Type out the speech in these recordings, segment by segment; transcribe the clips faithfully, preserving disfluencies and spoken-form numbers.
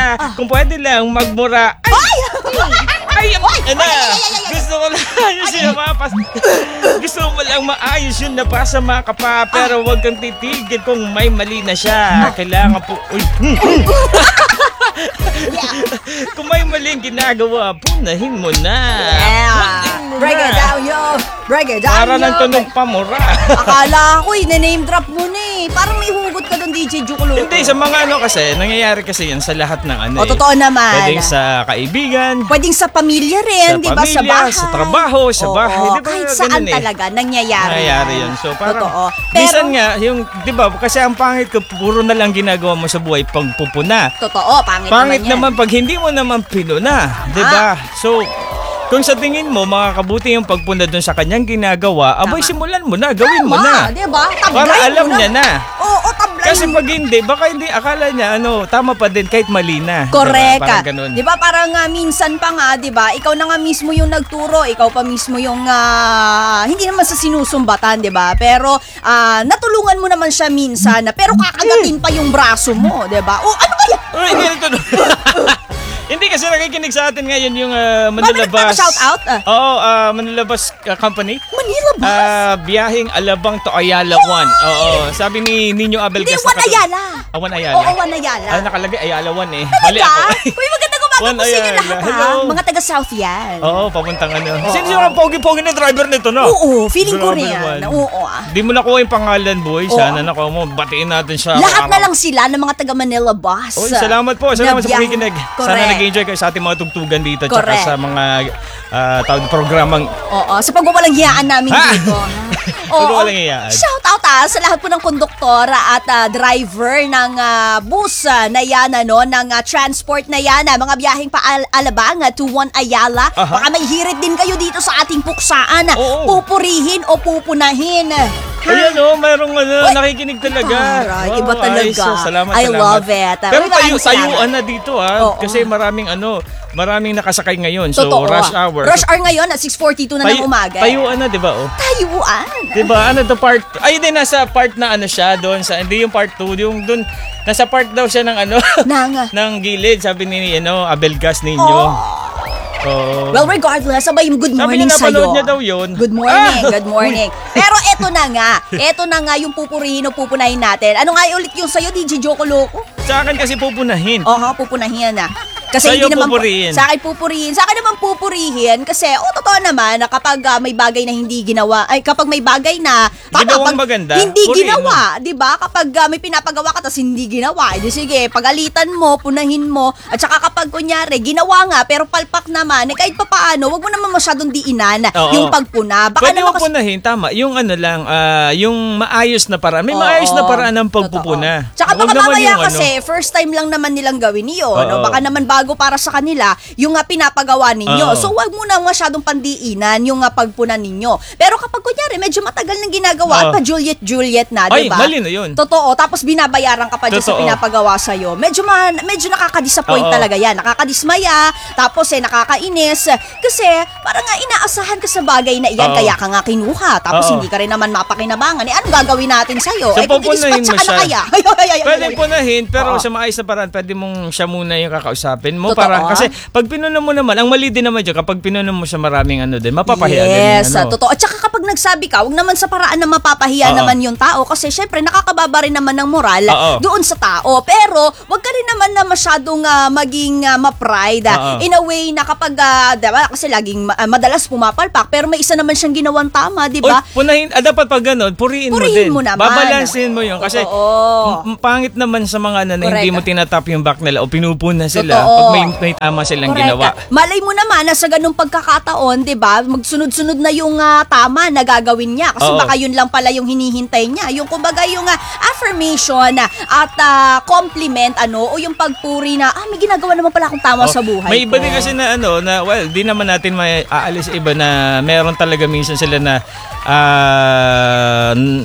na Ah. kung pwede lang magmura. Ay! Ay! Ay! Ano? Gusto ko lang ayos yun mapas. Gusto mo lang maayos yun na pasama ka pa. Pero huwag kang titigil kung may mali na siya. Kailangan po... Uy! Kung may maling ginagawa, punahin mo na. Yeah. Punahin mo Break it na. down, yo. Break it down, Para yo. ng tunog pamura. Akala ko, ina-name drop mo na eh. Parang may hugot ka doon, D J Jukuluto. Hindi, sa mga ano kasi, nangyayari kasi yan sa lahat ng ano O, totoo naman. Pwedeng sa kaibigan, Pwedeng sa pamilya rin, sa di ba? Sa pamilya, bahay. sa trabaho, sa Oo, bahay. Di ba, kahit ganun saan eh. talaga, nangyayari. nangyayari yun. So parang, Totoo. minsan Pero- nga, yung, di ba, kasi ang pangit ko, puro na lang ginagawa mo sa buhay pagpupuna. Totoo, pangit, Pangit naman yan. naman pag hindi mo naman pinuna, di ba? So, kung sa tingin mo, makakabuti yung pagpuna doon sa kanyang ginagawa, abay, Tama. simulan mo na, gawin mo Tama, na. di ba? Tablay Para mo alam na. niya na. Oo, tablay Kasi mo. pag hindi, baka hindi, akala niya, ano, tama pa din, kahit mali na. Correct. Diba? Parang ganun. Di ba parang nga minsan pa nga, di ba? Ikaw na nga mismo yung nagturo, ikaw pa mismo yung ah, hindi naman sa sinusumbatan, di ba? Pero ah, natulungan mo naman siya minsan, na pero kakagatin pa yung braso mo, di ba? Oh, ano ba yan? Uy, ganito. Hindi kasi nakikinig sa atin ngayon yung uh, Manlalabas. shout out? Ah. Oo, uh, Manlalabas uh, Company. Manila ba? Ah, biyaheng Alabang to Ayala one. Oo, sabi ni Nino Abel Hindi, Gas. Juan Ayala. Ah, Juan Ayala. Oo, Juan Ayala. Ah, nakalagay Ayala one eh. Mali Talaga? ako. Uy, maganda umaga Juan po sa inyo Ayala. lahat, ha? Hello. Mga taga-South yan. Oo, papuntang ano. Sino yung mga pogi-pogi na driver nito, no? Oo, feeling ko Grabe rin. naman. Oo, ah. Di mo nakuha yung pangalan, boy. Oo. Sana nakuha mo. Batiin natin siya. Lahat na Araw. lang sila ng mga taga Manila Bus. Oy, salamat po. Salamat Na sa pakikinig. biyahe. Sana Correct. nag-enjoy kayo sa ating mga tugtugan dito tsaka Correct. sa mga uh, tawag programang Oo, sa pagwawalang hiyaan namin Ha? dito. ha? Pagwawalang hiyaan. Shout out ah, sa lahat po ng konduktor at ah, driver ng ah, bus ah, na yan, ano, ng ah, transport na yan, ah, mga biyaheng pa Al- Alabang ah, to Juan Ayala. Aha. Baka may hirit din kayo dito sa ating puksaan. ah. Oo. Pupurihin o pupunahin. Ha? Ayan o, mayroong ano, Uy, nakikinig talaga. Taray, Wow, iba talaga. ayos, oh, salamat, I salamat. love it. Pero Uy, tayo, maraming salamat. tayuan na dito ah. Oo. Kasi maraming ano, maraming nakasakay ngayon. So, Totoo. rush hour. Rush hour ngayon at six forty-two na ng Tayo- umaga. Tayuan na, di ba oh? Tayuan. Di ba? Ano to part? Ay, hindi, nasa part na ano siya doon. Sa, hindi yung part two. Yung doon, nasa part daw siya ng ano, Nang. ng gilid. Sabi ni, ano, Abel Gas ninyo. Oh. Oo. Well, regardless, sabay good Sabi morning niya, sa'yo. napanood niya daw yun. Good morning, Ah! good morning. Pero eto na nga, eto na nga yung pupurihin o pupunahin natin. Ano nga ulit yung sa'yo, D J Joko Loco? Sa akin kasi pupunahin. Oo, pupunahin na. Kasi Sa'yo hindi naman pupurihin. Sa akin pupurihin. Sa akin naman pupurihin kasi oh totoo naman na kapag ah, may bagay na hindi ginawa, ay kapag may bagay na Ginawang pag- maganda, hindi purihin ginawa, 'di ba? Kapag ah, may pinapagawa ka tapos hindi ginawa, edi sige, pagalitan mo, punahin mo. At saka kapag kunyari ginawa nga pero palpak naman, eh, kahit papaano, wag mo naman masyadong diinan Oo. yung pagpuna. Baka Pwede naman mo kasi punahin, tama. Yung ano lang, ah, yung maayos na paraan. May Oo, maayos na paraan ng pagpupuna. totoo. Tsaka Huwag baka naman mamaya yung kasi ano. first time lang naman nilang gawin niyo, Oo. no? Baka naman bago para sa kanila yung nga pinapagawa ninyo. Oo. So wag mo na masyadong pandiinan yung nga pagpuna ninyo. Pero kapag kunyari medyo matagal nang ginagawa at Oo. pa Juliet Juliet na, Ay, 'di ba? mali na yun. Totoo. Tapos binabayaran ka pa dyan sa Totoo. pinapagawa sa medyo man, medyo nakaka-disappoint Oo. talaga 'yan. Nakakadismaya, tapos eh nakakainis kasi parang nga inaasahan ka sa bagay na iyan Oo. kaya ka nga kinuha. Tapos Oo. hindi ka rin naman mapakinabangan. Eh anong gagawin natin sa iyo? So, eh kung pupunahin i-dispatch mo ka na siya. kaya. Ay, ay, ay, ay, Pwede ay, ay. punahin, pero Oo. sa maayos na paraan, pwede mong siya muna yung kakausapin mo. Totoo. Para, kasi pag pinunan mo naman, ang mali din naman dyan, kapag pinunan mo siya maraming ano din, mapapahiya din. Yes, yung ano. totoo. At saka kapag nagsabi ka, huwag naman sa paraan na mapapahiya Oo. naman yung tao kasi syempre nakakababa rin naman ng moral Oo. doon sa tao. Pero wag ka rin naman na masyadong ah, maging ah, ma-pride ah, Oo. in a way na kapag, ah, diba, kasi laging ah, madalas pumapalpak pero may isa naman siyang ginawang tama, di Uy, ba? punahin, ah, dapat pag gano'n, purihin, Purihin mo mo din. naman. Babalansin mo yun. Kasi Oo. m- m- pangit naman sa mga ano, na Correct. hindi mo tinatap yung back nila o pinupuna sila Totoo. pag may, may tama silang Correct. ginawa. Malay mo naman na sa ganung pagkakataon, 'di ba? Magsunod-sunod na yung ah, tama na gagawin niya kasi Oo. baka yun lang pala yung hinihintay niya. Yung kumbaga yung ah, affirmation ah, at ah, compliment ano o yung pagpuri na ah may ginagawa naman pala akong tama Oh, sa buhay may iba ko. din kasi na ano, na well, di naman natin may aalis sa iba na meron talaga minsan sila na ah, n-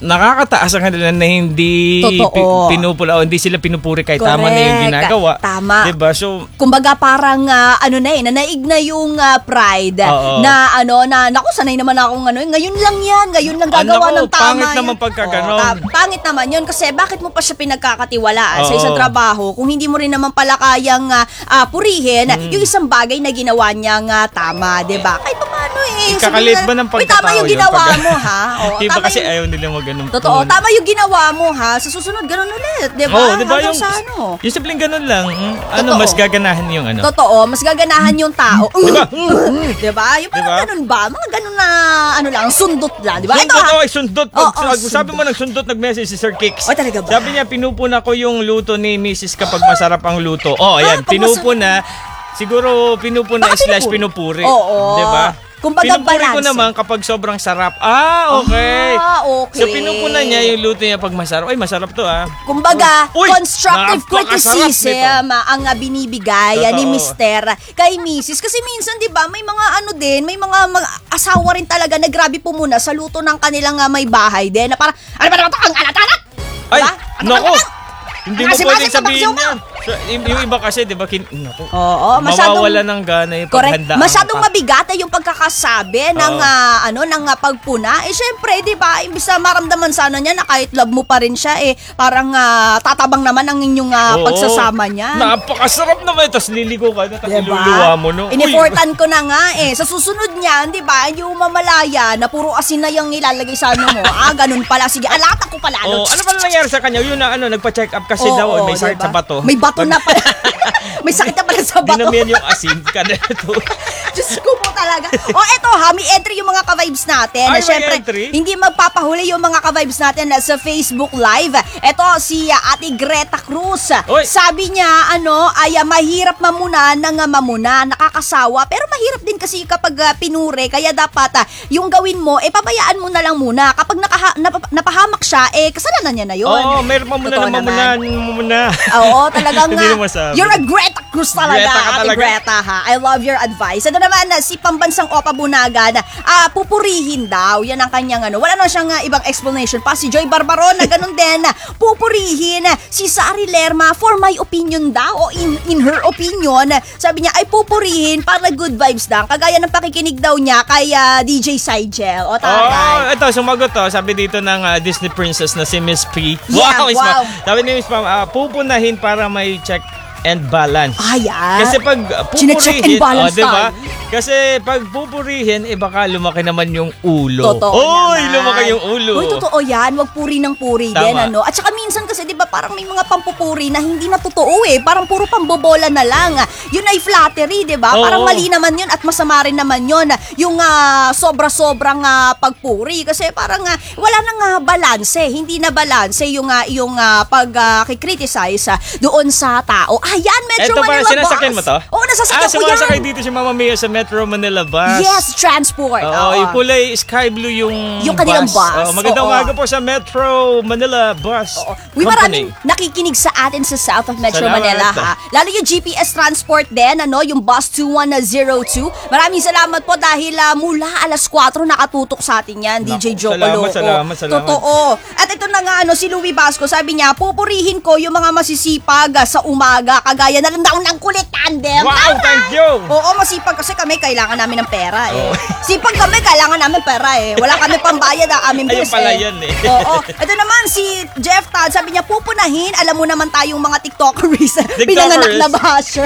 nakakataas ang kanila na hindi Totoo. pi- pinupula o hindi sila pinupuri kahit tama na yung Correct. ginagawa. Tama. Diba? So, Kumbaga parang ah, ano na eh, nanaig na yung ah, pride Oo. na ano na naku sanay naman akong ano, ngayon lang yan, ngayon lang gagawa Ah, naku, ng tama. pangit yan. naman pagka Oo, ganon. ta- pangit naman yun kasi bakit mo pa siya pinagkakatiwalaan sa Oo. isang trabaho kung hindi mo rin naman pala kayang ah, ah, purihin Mm. yung isang bagay na ginawa niyang ah, tama, 'di ba? Kahit pa paano eh. Ikakalit sabihin ba na, ng "Uy, tama pagkatao yung yun ginawa pag- mo ha. Oo, Iba tama kasi yung- ayaw nila mag ganun. Totoo, tama yung ginawa mo ha. Sa susunod ganun ulit, 'di ba? Oo, di ba Hanggang yung, sa ano? yung simpleng ganun lang, mm, ano, Totoo. mas gaganahan yung ano. Totoo, mas gaganahan yung tao. Di ba? 'Di ba? Yung mga Diba? ganun ba? Mga ganun na ano lang, sundot lang, 'di ba? Ito Sundot, ha. oh, sundot. Pag, Oo, pag- sabi sundot. mo nagsundot, nag-message si Sir Kicks. Oy, talaga ba? Sabi niya, pinupuna ko yung luto ni Missus kapag masarap ang luto. Oh, ayan, Ah, pag pinupuna. Siguro pinupuna Baka slash pinupuri. pinupuri. Oo. Di ba? Kumbaga, pinupuri ko balance. naman kapag sobrang sarap. Ah, okay. Ah, okay. So pinupuna niya yung luto niya pag masarap. Ay, masarap to ah. Kumbaga, Uy, constructive napakasarap criticism ah, ang ah, binibigay ah, ni Totoo. Mister kay Missus Kasi minsan, di ba, may mga ano din, may mga, mga asawa rin talaga na grabe po muna sa luto ng kanilang ah, may bahay din. Na parang, ano ba naman ito? Ang alat-alat! Ay, Diba? Ano ba nako. naman? Hindi Ano mo kasi pwedeng bakit sabihin kapag yan. So, yung, yung iba kasi, di ba, kin... Naku. Oo, masyadong- Mawawala ng gana yung Correct. paghandaan Masyadong ka. mabigat ay yung pagkakasabi ng Oo. ah, ano ng ah, pagpuna. Eh syempre, 'di ba? Imbis na maramdaman sana niya na kahit love mo pa rin siya eh parang ah, tatabang naman ang inyong ah, Oo. pagsasama niya. Napakasarap naman. Tapos liliko ka na, tapos Diba? iluluwa mo, no? Uy, Iniportan ko na nga eh. Sa susunod niyan, di ba, yung mamalaya na puro asin na yung nilalagay sa ano mo. Ah, ganun pala. Sige, alata ko pala. Oh, ano pala nangyari sa kanya? Yun na ano, nagpa-check up kasi Oo, daw, eh, may diba? sakit sa bato. May bato na pala. May sakit na pala sa bato. Dinamihan yung asin. Kada ito. Diyos ko po talaga. O eto ha, may entry yung mga ka-vibes natin. Ay, may Siyempre, entry? hindi magpapahuli yung mga ka-vibes natin na sa Facebook Live. Eto si uh, Ate Greta Cruz. Oy. Sabi niya, ano, ay uh, mahirap mamuna ng uh, mamuna, nakakasawa. Pero mahirap din kasi kapag uh, pinure. Kaya dapat uh, yung gawin mo, eh pabayaan mo na lang muna. Kapag nakaha- nap- napahamak siya, eh kasalanan niya na yun. Oo, oh, meron pa muna Totoo na mamuna. Mamuna. Oo, talagang Hindi nga. mo masabi. You're a Greta Cruz talaga, Greta ka Ate talaga. Greta ha. I love your advice. Ano naman na si Pambansang Opa Bunagan, ah, pupurihin daw. Yan ang kanyang ano. Wala na siyang ah, ibang explanation pa. Si Joy Barbaron na ganun din. Pupurihin si Sari Lerma for my opinion daw o in, in her opinion. Sabi niya ay pupurihin para good vibes lang. Kagaya ng pakikinig daw niya kay ah, D J Sigel. O Oh, taray. ito, sumagot to. Sabi dito ng ah, Disney princess na si Miss P. Yeah, Miss wow. Pam. Sabi ni Miss Pam, ah, pupunahin para may check and balance. Ayan. Kasi pag uh, Chine-check and pupurihin, balance oh, diba? tayo. Kasi pag pupurihin, eh baka lumaki naman yung ulo. Totoo Oy, naman. lumaki yung ulo. Uy, totoo yan. Wag puri ng puri Tama. din, ano. At saka minsan kasi, di ba, parang may mga pampupuri na hindi na totoo eh. Parang puro pambobola na lang. Yun ay flattery, di ba? Oo. Parang mali naman yun at masama rin naman yun. Yung ah, sobra-sobrang ah, pagpuri. Kasi parang ah, wala nang ah, balanse. Hindi na balanse yung, ah, yung ah, pag-criticize ah, doon sa tao. Ayan, Metro Eto pa, Manila sinasakyan Bus. mo to? Oo, nasasakyan ah, ko yan. sumasakay dito si Mama Mia sa Metro Manila Bus. Yes, transport. Oo, Oo. yung kulay sky blue yung Yung kanilang bus. Oo, magandang Oo. umaga po sa Metro Manila Bus Oo. Uy, maraming nakikinig sa atin sa South of Metro Salamat. Manila, ha? Lalo yung G P S Transport din, ano, yung Bus two one zero two. Maraming salamat po dahil ah, mula alas kwatro nakatutok sa atin yan, D J Naku, Joe salamat, Coloco. salamat, salamat. Totoo. At ito na nga, ano, si Louie Basco, sabi niya, pupurihin ko yung mga masisipag ah, sa umaga, kagaya na lang daw ng kulit tandem. Wow, Tama! thank you! Oo, masipag kasi kami, kailangan namin ng pera eh. Oo. Sipag kami, kailangan namin pera eh. Wala kami pambayad ang aming Ayun bills pala eh. yun eh. Oo. Ito naman, si Jeff Tad, sabi niya, pupunahin, alam mo naman tayong mga TikTokeries, TikTokers. pinanganak na basher.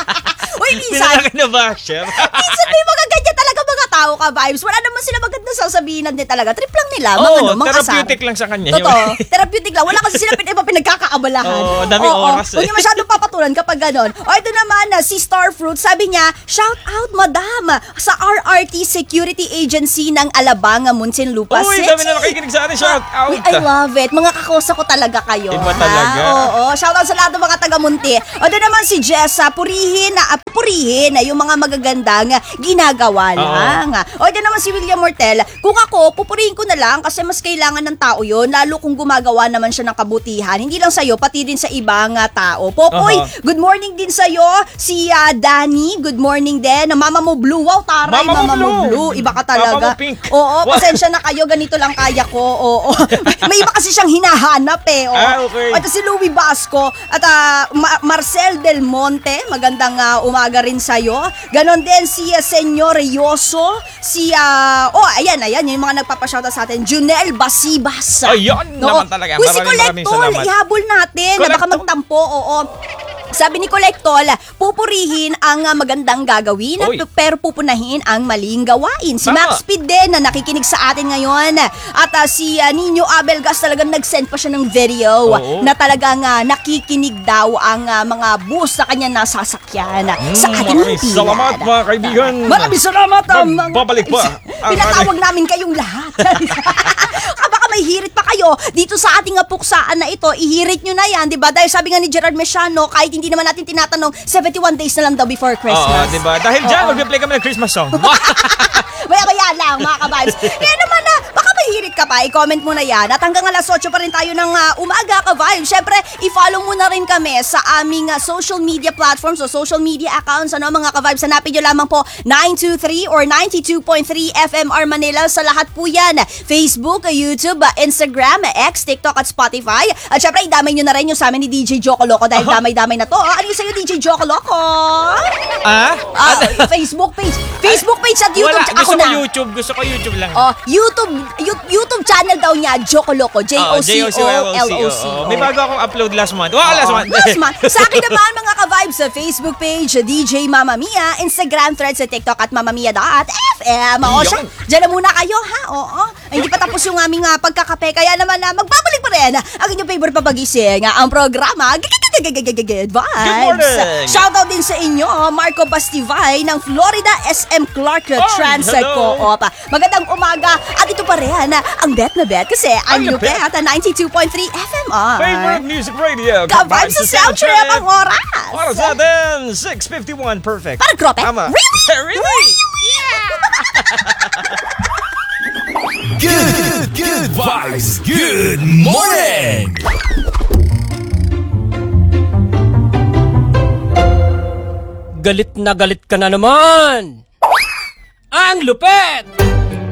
Uy, minsan, Pinalaki na ba, chef? minsan may mga ganyan talaga mga tao ka vibes. Wala naman sila maganda sasabihin din talaga. Trip lang nila, mga Oo, ano, mga therapeutic asar. lang sa kanya. Totoo. Therapeutic lang. Wala kasi sila pin- iba pinagkakaabalahan. Oo, daming Oo, oras eh. Huwag niyo masyadong papatulan kapag ganon. O ito naman, na si Starfruit, sabi niya, shout out madam sa R R T Security Agency ng Alabang, Muntinlupa Uy, City. dami na nakikinig sa atin. Shout out. Uy, I love it. Mga kakosa ko talaga kayo. Iba ha? talaga. Oo. Shout out sa lahat ng mga taga-Munti. O doon naman si Jessa, purihin na, ah, purihin na yung mga magagandang ginagawa Oo. lang. lang ah. O dyan naman si William Mortel, kung ako, pupurihin ko na lang kasi mas kailangan ng tao yun, lalo kung gumagawa naman siya ng kabutihan. Hindi lang sa'yo, pati din sa ibang uh, tao. Popoy, Uh-huh. good morning din sa'yo. Si uh, Danny, good morning din. Mama mo Blue, wow, taray, Mama Mama, mo mo Blue. Blue. Iba ka talaga. Mama mo Pink. Oo, Wow. pasensya na kayo, ganito lang kaya ko. Oo. May iba kasi siyang hinahanap eh. Oo. Ah, okay. At si Louie Basco at ah, Ma- Marcel Del Monte, magandang ah, umaga rin sa'yo. Ganon din si uh, Senyor Yoso, si, ah, oh, ayan, ayan, yung mga nagpapashoutout sa atin, Junel Basibas. Ayun naman talaga. Uy, si Maraming maraming Collectol, salamat. ihabol natin, na baka Collectol? magtampo, oo. Sabi ni Collectol, pupurihin ang ah, magandang gagawin at Oy. pero pupunahin ang maling gawain. Si Tama. Max Speed din na nakikinig sa atin ngayon. At ah, si ah, Nino Abelgas talagang nag-send pa siya ng video Oo. na talagang ah, nakikinig daw ang ah, mga bus sa kanya nasasakyan sa Mm, ating maraming pilan. salamat, mga kaibigan. Maraming salamat. ah, mga- Magbabalik pa ang Pinatawag namin kayong lahat. Ah, baka may hirit pa kayo dito sa ating ah, puksaan na ito. Ihirit nyo na yan, di ba? Dahil sabi nga ni Gerard Mesiano, kahit hindi naman natin tinatanong, seventy-one days na lang daw before Oo, Christmas. di ba? Dahil dyan, Oo. mag-play kami ng Christmas song. Maya-maya lang, mga ka-vibes. Kaya naman na, baka may hirit ka pa, i-comment mo na yan. At hanggang alas otso pa rin tayo ng ah, umaga, ka-vibes. Syempre, i-follow mo na rin kami sa aming ah, social media platforms o social media accounts. Ano, mga ka-vibes, hanapin nyo lamang po nine two three or ninety-two point three F M R Manila sa lahat po yan. Facebook, YouTube, ah, Instagram, X, TikTok at Spotify. At syempre, idamay nyo na rin yung sa amin ni D J Joko Loco dahil damay-damay na to. Ah, ano yung sa'yo, D J Joko Loco? Ah? Ah, Facebook page. Facebook page at YouTube. Wala, Ako gusto ko na. YouTube. Gusto ko YouTube lang. Oh, YouTube you- YouTube channel daw niya, Joko Loco, J O C O L O C. oo. May bago akong upload last month. Wow, last month. Last month. Sa akin naman, mga ka-vibes, sa Facebook page, D J Mama Mia, Instagram thread sa TikTok at mamamia dot F M. O Yun. siya, dyan na muna kayo, ha? Oo. Ay, hindi pa tapos yung aming ah, pagkakape. Kaya naman na magbabalik pa rin ang inyong favorite papagising, ah, ang programa. Good vibes. Good morning. Shoutout din sa inyo, Marco Bastivay ng Florida S M Clark Transit hello. Co-op. Magandang umaga. At ito pa rin, ah, ang bet na bet kasi ang Ang lupet lupet. at ninety-two point three F M R. Favorite music radio. Ka-vibes sa sound trip ang oras. Oras natin, six fifty-one. Perfect. Parang krope. Tama. Really? Really? Good, good vibes. Good morning. Galit na galit ka na naman! Ang lupet!